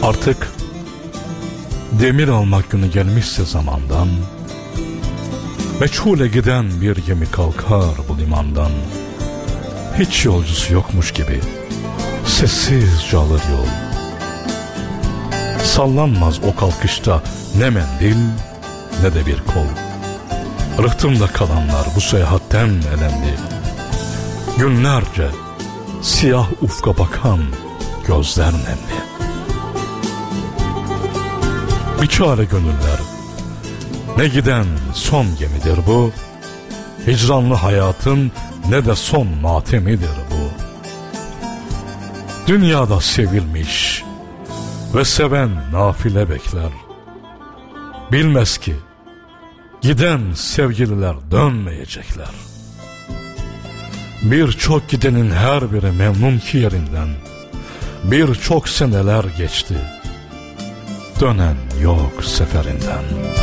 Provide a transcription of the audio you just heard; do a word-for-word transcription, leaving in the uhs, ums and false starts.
Artık demir almak günü gelmişse zamandan, meçhule giden bir gemi kalkar bu limandan. Hiç yolcusu yokmuş gibi sessizce alır yol. Sallanmaz o kalkışta ne mendil ne de bir kol. Rıhtımda kalanlar bu seyahatten elendi. Günlerce siyah ufka bakan gözler nemli. Biçare gönüller, ne giden son gemidir bu. Hicranlı hayatın ne de son matemidir bu. Dünyada sevilmiş ve seven nafile bekler. Bilmez ki giden sevgililer dönmeyecekler. Birçok gidenin her biri memnun ki yerinden. Birçok seneler geçti, dönen yok seferinden.